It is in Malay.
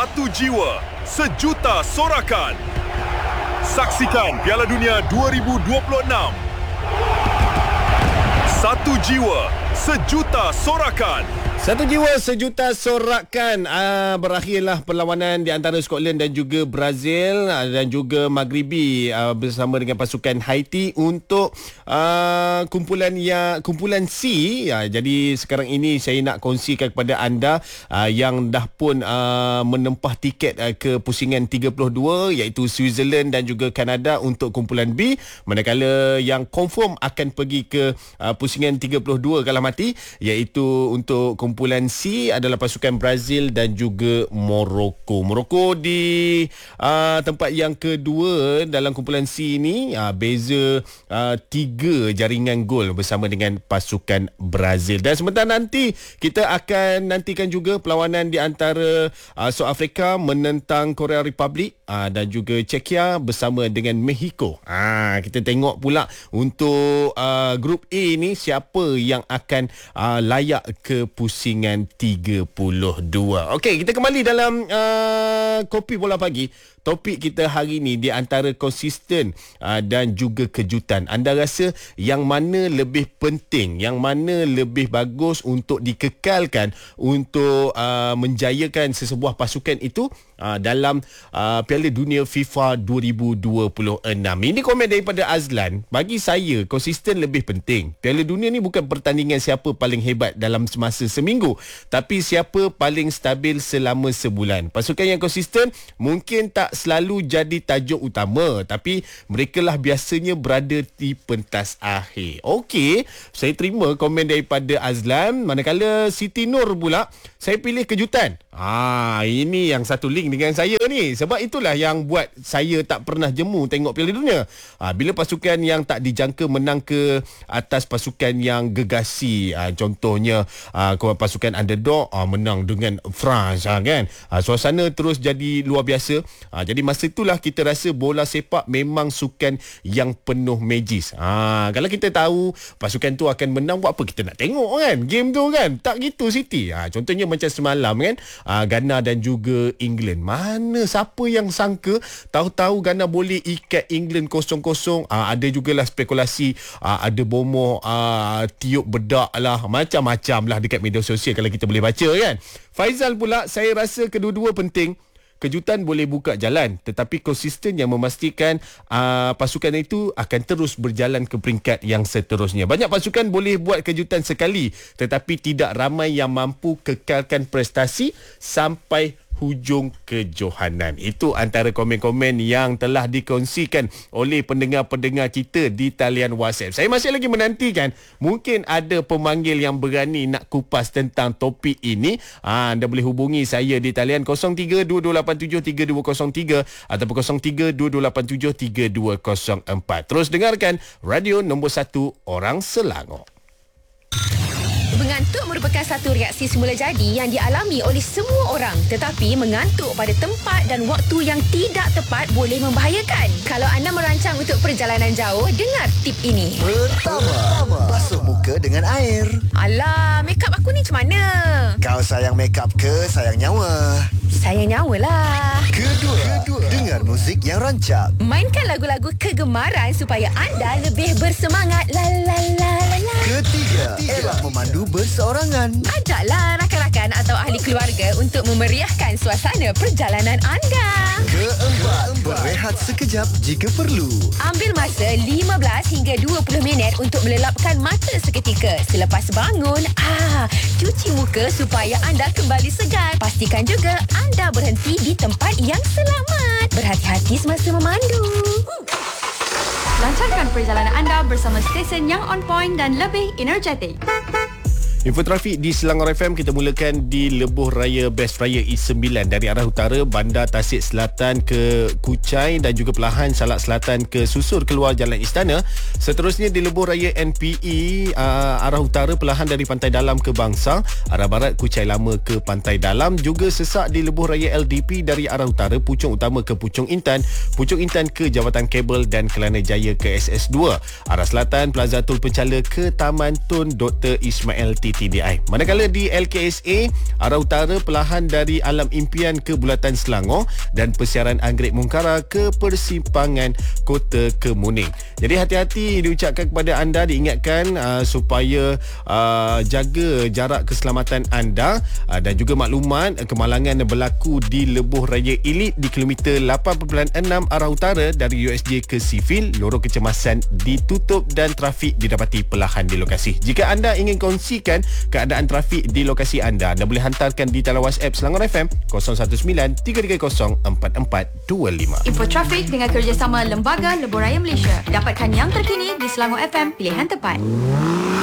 Satu jiwa, sejuta sorakan. Saksikan Piala Dunia 2026. Satu jiwa, sejuta sorakan. Satu jiwa sejuta sorakan. Berakhirlah perlawanan di antara Scotland dan juga Brazil dan juga Maghribi bersama dengan pasukan Haiti untuk kumpulan C. Jadi sekarang ini saya nak kongsikan kepada anda yang dah pun menempah tiket ke pusingan 32 iaitu Switzerland dan juga Kanada untuk kumpulan B, manakala yang confirm akan pergi ke pusingan 32 kalah mati iaitu untuk kumpulan C adalah pasukan Brazil dan juga Morocco. Morocco di tempat yang kedua dalam kumpulan C ini, beza 3 jaringan gol bersama dengan pasukan Brazil. Dan sebentar nanti kita akan nantikan juga perlawanan di antara South Africa menentang Korea Republic dan juga Czechia bersama dengan Mexico. Kita tengok pula untuk grup A ni siapa yang akan layak ke pusingan 32. Okey, kita kembali dalam Kopi Bola Pagi. Topik kita hari ini di antara konsisten dan juga kejutan. Anda rasa yang mana lebih penting, yang mana lebih bagus untuk dikekalkan untuk menjayakan sesebuah pasukan itu dalam Piala Dunia FIFA 2026. Ini komen daripada Azlan. Bagi saya, konsisten lebih penting. Piala Dunia ni bukan pertandingan siapa paling hebat dalam semasa seminggu, tapi siapa paling stabil selama sebulan. Pasukan yang konsisten mungkin tak selalu jadi tajuk utama, tapi mereka lah biasanya berada di pentas akhir. Okey, saya terima komen daripada Azlan. Manakala Siti Nur pula, saya pilih kejutan. Ini yang satu link dengan saya ni. Sebab itulah yang buat saya tak pernah jemu tengok Piala Dunia. Bila pasukan yang tak dijangka menang ke atas pasukan yang gegasi, contohnya pasukan underdog menang dengan France, kan. Suasana terus jadi luar biasa. Jadi masa itulah kita rasa bola sepak memang sukan yang penuh magis. Kalau kita tahu pasukan tu akan menang, buat apa kita nak tengok, kan, game tu, kan. Tak gitu Siti. Contohnya macam semalam, kan, Ghana dan juga England. Mana siapa yang sangka tahu-tahu Ghana boleh ikat England 0-0. Ada jugalah spekulasi ada bomoh, tiup bedak lah, macam-macam lah dekat media sosial kalau kita boleh baca, kan. Faizal pula, saya rasa kedua-dua penting. Kejutan boleh buka jalan, tetapi konsisten yang memastikan pasukan itu akan terus berjalan ke peringkat yang seterusnya. Banyak pasukan boleh buat kejutan sekali, tetapi tidak ramai yang mampu kekalkan prestasi sampai hujung kejohanan. Itu antara komen-komen yang telah dikongsikan oleh pendengar-pendengar kita di talian WhatsApp. Saya masih lagi menantikan, mungkin ada pemanggil yang berani nak kupas tentang topik ini. Anda boleh hubungi saya di talian 0322873203 ataupun 0322873204. Terus dengarkan radio nombor 1 orang Selangor. Mengantuk merupakan satu reaksi semula jadi yang dialami oleh semua orang. Tetapi mengantuk pada tempat dan waktu yang tidak tepat boleh membahayakan. Kalau anda merancang untuk perjalanan jauh, dengar tip ini. Pertama, basuh muka dengan air. Alah, makeup aku ni macam mana? Kau sayang makeup ke sayang nyawa? Sayang nyawa lah. Kedua, dengar muzik yang rancak. Mainkan lagu-lagu kegemaran supaya anda lebih bersemangat. La la la la la. Ketiga, elak memandu berseorangan. Ajaklah rakan-rakan atau ahli keluarga untuk memeriahkan suasana perjalanan anda. Keempat, berehat sekejap jika perlu. Ambil masa 15 hingga 20 minit untuk melelapkan mata seketika. Selepas bangun, cuci muka supaya anda kembali segar. Pastikan juga anda berhenti di tempat yang selamat. Berhati-hati semasa memandu. Lancarkan perjalanan anda bersama stesen yang on point dan lebih energetik. Info trafik di Selangor FM kita mulakan di Lebuh Raya Best Raya E9 dari arah utara Bandar Tasik Selatan ke Kuchai dan juga perlahan Salak Selatan ke Susur keluar Jalan Istana. Seterusnya di Lebuh Raya NPE arah utara perlahan dari Pantai Dalam ke Bangsang, arah barat Kuchai Lama ke Pantai Dalam. Juga sesak di Lebuh Raya LDP dari arah utara Puchong Utama ke Puchong Intan ke Jabatan Kabel dan Kelana Jaya ke SS2. Arah selatan Plaza Tol Penchala ke Taman Tun Dr. Ismail T PTDI. Manakala di LKSA, arah utara perlahan dari Alam Impian ke Bulatan Selangor dan Persiaran Anggrek Mungkara ke Persimpangan Kota Kemuning. Jadi hati-hati diucapkan kepada anda, diingatkan supaya jaga jarak keselamatan anda dan juga maklumat kemalangan berlaku di Lebuh Raya Elit di kilometer 8.6 arah utara dari USJ ke Sivil. Lorong kecemasan ditutup dan trafik didapati perlahan di lokasi. Jika anda ingin kongsikan keadaan trafik di lokasi anda boleh hantarkan di talian WhatsApp Selangor FM 019 330 4425. Info trafik dengan kerjasama Lembaga Lebuh Raya Malaysia. Dapatkan yang terkini di Selangor FM, pilihan tepat.